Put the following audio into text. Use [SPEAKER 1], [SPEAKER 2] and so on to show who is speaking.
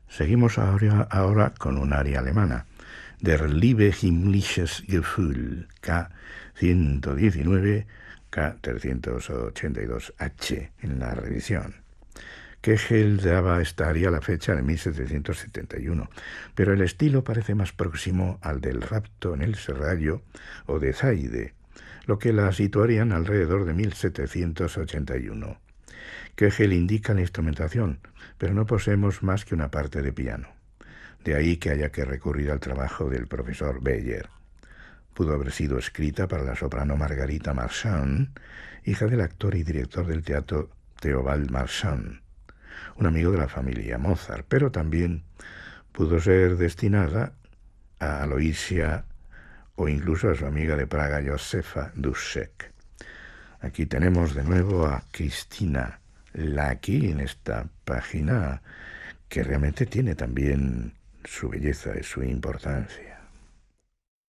[SPEAKER 1] Seguimos ahora con un aria alemana, Der liebe himmlisches Gefühl, K119, K382H en la revisión. Köchel daba esta aria a la fecha de 1771, pero el estilo parece más próximo al del rapto en el serrallo o de Zaide, lo que la situarían alrededor de 1781. Köchel indica la instrumentación, pero no poseemos más que una parte de piano. De ahí que haya que recurrir al trabajo del profesor Beyer. Pudo haber sido escrita para la soprano Margarita Marchand, hija del actor y director del teatro Theobald Marchand, un amigo de la familia Mozart, pero también pudo ser destinada a Aloysia o incluso a su amiga de Praga, Josefa Dušek. Aquí tenemos de nuevo a Cristina Lacki en esta página, que realmente tiene también su belleza y su importancia.